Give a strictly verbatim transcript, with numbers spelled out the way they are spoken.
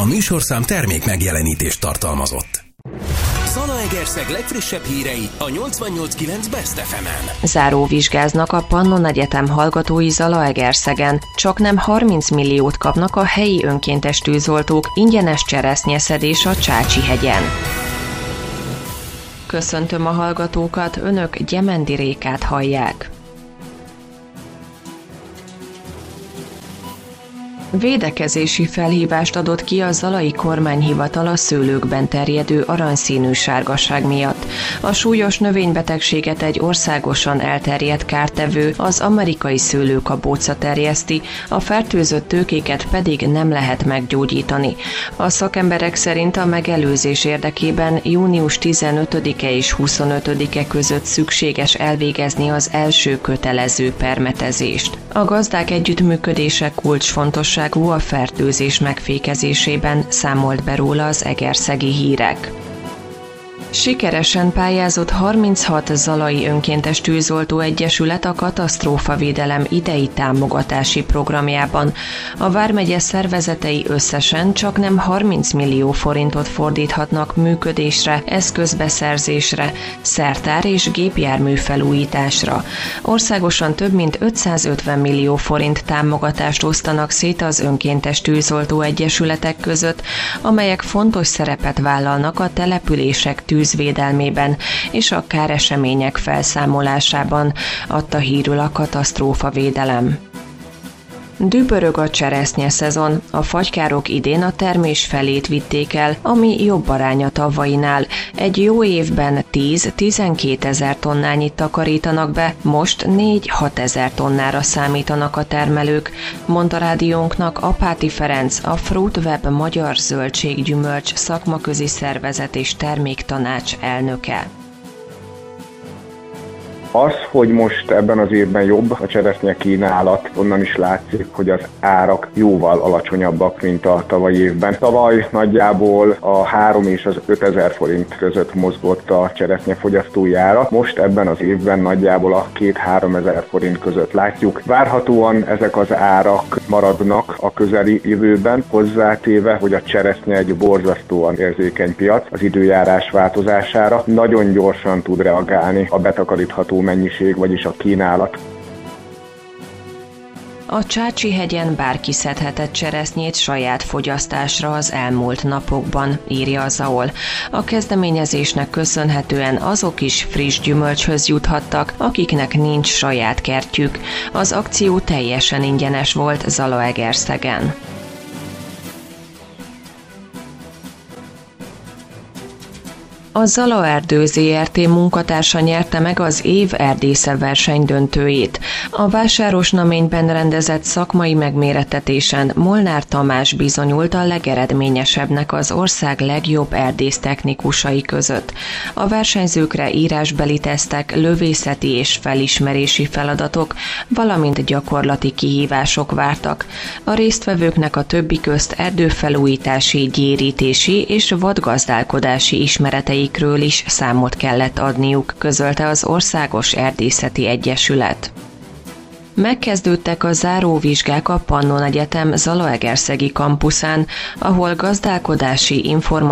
A műsorszám termék megjelenítést tartalmazott. Zalaegerszeg legfrissebb hírei a nyolcvannyolc kilenc Best ef emen. Záróvizsgáznak a Pannon Egyetem hallgatói Zalaegerszegen. Csaknem harminc milliót kapnak a helyi önkéntes tűzoltók ingyenes cseresznyeszedés a Csácsihegyen. Köszöntöm a hallgatókat, önök Gyemendi Rékát hallják. Védekezési felhívást adott ki a zalai kormányhivatal a szőlőkben terjedő aranyszínű sárgaság miatt. A súlyos növénybetegséget egy országosan elterjedt kártevő, az amerikai szőlőkabóca terjeszti, a fertőzött tőkéket pedig nem lehet meggyógyítani. A szakemberek szerint a megelőzés érdekében június tizenötödike és huszonötödike között szükséges elvégezni az első kötelező permetezést. A gazdák együttműködése kulcsfontosságú a fertőzés megfékezésében, számolt be róla az Egerszegi Hírek. Sikeresen pályázott harminchat zalai önkéntes tűzoltó egyesület a katasztrófavédelem idei támogatási programjában. A vármegye szervezetei összesen csaknem harminc millió forintot fordíthatnak működésre, eszközbeszerzésre, szertár és gépjármű felújításra. Országosan több mint ötszázötven millió forint támogatást osztanak szét az önkéntes tűzoltó egyesületek között, amelyek fontos szerepet vállalnak a települések tűzvédelmében és a káresemények felszámolásában, adta hírül a katasztrófavédelem. Dübörög a cseresznye szezon, a fagykárok idén a termés felét vitték el, ami jobb arány a tavainál. Egy jó évben tíz-tizenkét ezer tonnányit takarítanak be, most négy-hat ezer tonnára számítanak a termelők, mondta rádiónknak Apáti Ferenc, a Fruitweb Magyar Zöldséggyümölcs szakmaközi szervezet és terméktanács elnöke. Az, hogy most ebben az évben jobb a cseresznye kínálat, onnan is látszik, hogy az árak jóval alacsonyabbak, mint a tavalyi évben. Tavaly nagyjából a három és az ötezer forint között mozgott a cseresznye fogyasztói ára, most ebben az évben nagyjából a két-három ezer forint között látjuk. Várhatóan ezek az árak maradnak a közeli jövőben, hozzátéve, hogy a cseresznye egy borzasztóan érzékeny piac az időjárás változására, nagyon gyorsan tud reagálni a betakarítható mennyiség, vagyis a kínálat. A Csácsihegyen bárki szedhetett cseresznyét saját fogyasztásra az elmúlt napokban, írja a zé á o el. A kezdeményezésnek köszönhetően azok is friss gyümölcshöz juthattak, akiknek nincs saját kertjük. Az akció teljesen ingyenes volt Zalaegerszegen. A Zalaerdő zé er té munkatársa nyerte meg az év erdésze verseny döntőjét. A Vásárosnaményben rendezett szakmai megmérettetésen Molnár Tamás bizonyult a legeredményesebbnek az ország legjobb erdésztechnikusai között. A versenyzőkre írásbeli tesztek, lövészeti és felismerési feladatok, valamint gyakorlati kihívások vártak. A résztvevőknek a többi közt erdőfelújítási, gyérítési és vadgazdálkodási ismeretei ről is számot kellett adniuk, közölte az Országos Erdészeti Egyesület. Megkezdődtek a záróvizsgák a Pannon Egyetem Zalaegerszegi kampuszán, ahol gazdálkodási, informatikai